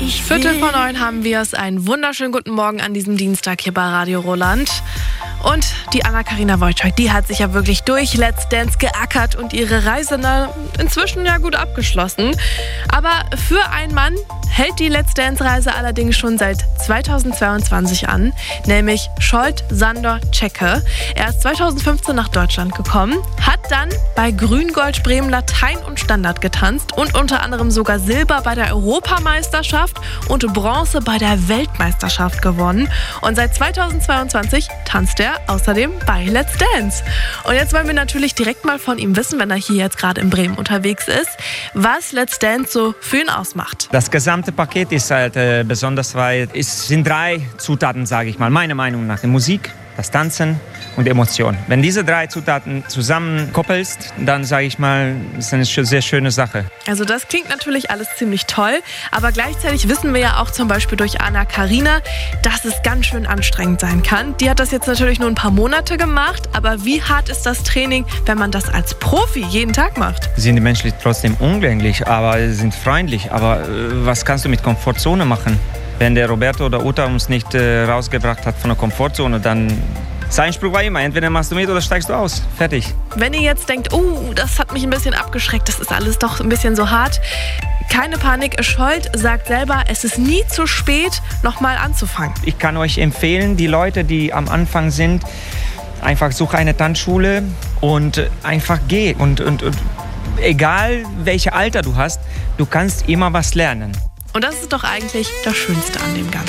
Viertel vor 9 haben wir es. Einen wunderschönen guten Morgen an diesem Dienstag hier bei Radio Roland. Und die Anna-Karina Wojcik, die hat sich ja wirklich durch Let's Dance geackert und ihre Reise inzwischen ja gut abgeschlossen. Aber für einen Mann hält die Let's Dance-Reise allerdings schon seit 2022 an, nämlich Scholt Sandor Čeke. Er ist 2015 nach Deutschland gekommen, hat dann bei Grün-Gold Bremen Latein und Standard getanzt und unter anderem sogar Silber bei der Europameisterschaft und Bronze bei der Weltmeisterschaft gewonnen. Und seit 2022 tanzt er außerdem bei Let's Dance. Und jetzt wollen wir natürlich direkt mal von ihm wissen, wenn er hier jetzt gerade in Bremen unterwegs ist, was Let's Dance so für ihn ausmacht. Das gesamte Paket ist halt besonders, weil es sind 3 Zutaten, sage ich mal, meiner Meinung nach. Die Musik, das Tanzen und Emotion. Wenn diese 3 Zutaten zusammenkoppelst, dann sage ich mal, ist eine sehr schöne Sache. Also das klingt natürlich alles ziemlich toll, aber gleichzeitig wissen wir ja auch zum Beispiel durch Anna-Karina, dass es ganz schön anstrengend sein kann. Die hat das jetzt natürlich nur ein paar Monate gemacht, aber wie hart ist das Training, wenn man das als Profi jeden Tag macht? Sie sind menschlich trotzdem umgänglich, aber sie sind freundlich. Aber was kannst du mit Komfortzone machen? Wenn der Roberto oder Uta uns nicht rausgebracht hat von der Komfortzone, dann sein Spruch war immer, entweder machst du mit oder steigst du aus. Fertig. Wenn ihr jetzt denkt, das hat mich ein bisschen abgeschreckt, das ist alles doch ein bisschen so hart, keine Panik. Scholt sagt selber, es ist nie zu spät, nochmal anzufangen. Ich kann euch empfehlen, die Leute, die am Anfang sind, einfach suche eine Tanzschule und einfach geh. Und egal welches Alter du hast, du kannst immer was lernen. Und das ist doch eigentlich das Schönste an dem Ganzen.